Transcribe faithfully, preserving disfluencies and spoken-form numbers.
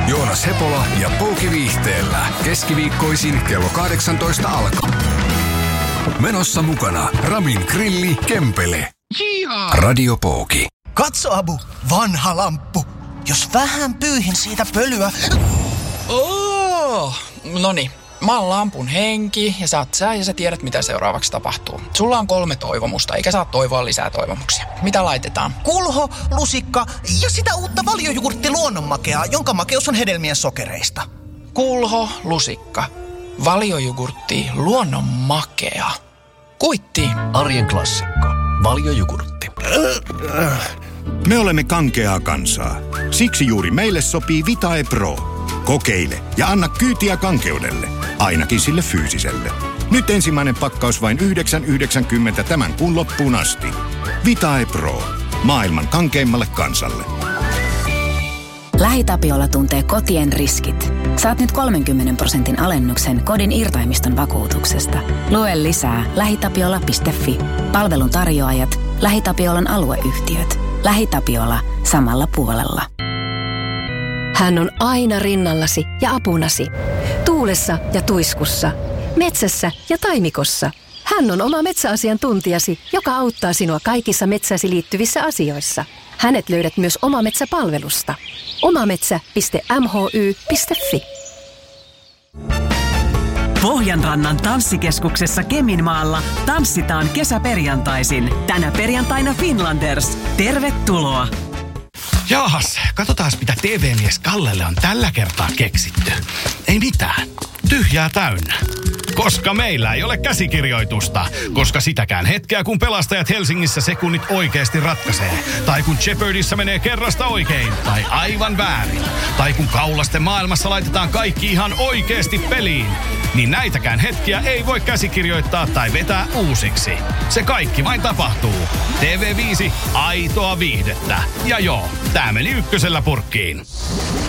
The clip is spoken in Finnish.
Joonas Hepola ja Pouki Viihteellä. Keskiviikkoisin kello kahdeksantoista alkaa. Menossa mukana Ramin Grilli Kempele. Jia! Radio Pouki. Katso, Abu, vanha lamppu. Jos vähän pyyhin siitä pölyä... Oh, noni. Mä oon lampun henki ja sä oot sä ja sä tiedät mitä seuraavaksi tapahtuu. Sulla on kolme toivomusta eikä saa toivoa lisää toivomuksia. Mitä laitetaan? Kulho, lusikka ja sitä uutta valiojugurtti luonnonmakeaa, jonka makeus on hedelmien sokereista. Kulho, lusikka, valiojugurtti, luonnonmakea. Kuitti. Arjen klassikko. Valiojugurtti. Me olemme kankeaa kansaa. Siksi juuri meille sopii Vitae Pro. Kokeile ja anna kyytiä kankeudelle. Ainakin sille fyysiselle. Nyt ensimmäinen pakkaus vain yhdeksän yhdeksänkymmentä tämän kuun loppuun asti. Vitae Pro. Maailman kankeimmalle kansalle. LähiTapiola tuntee kotien riskit. Saat nyt kolmenkymmenen prosentin alennuksen kodin irtaimiston vakuutuksesta. Lue lisää lähitapiola piste fi. Palvelun tarjoajat, LähiTapiolan alueyhtiöt. LähiTapiola samalla puolella. Hän on aina rinnallasi ja apunasi. Tuulessa ja tuiskussa. Metsässä ja taimikossa. Hän on oma metsäasiantuntijasi, joka auttaa sinua kaikissa metsäsi liittyvissä asioissa. Hänet löydät myös Omametsä-palvelusta. omametsä piste m h y piste f i. Pohjanrannan tanssikeskuksessa Keminmaalla tanssitaan kesäperjantaisin. Tänä perjantaina Finlanders. Tervetuloa! Jaahas, katsotaan mitä T V-mies Kallelle on tällä kertaa keksitty. Ei mitään. Tyhjää täynnä. Koska meillä ei ole käsikirjoitusta. Koska sitäkään hetkeä, kun pelastajat Helsingissä sekunnit oikeasti ratkaisee. Tai kun Jeopardyssä menee kerrasta oikein. Tai aivan väärin. Tai kun kaulasten maailmassa laitetaan kaikki ihan oikeasti peliin. Niin näitäkään hetkiä ei voi käsikirjoittaa tai vetää uusiksi. Se kaikki vain tapahtuu. T V viisi, aitoa viihdettä. Ja joo, tää meni ykkösellä purkkiin.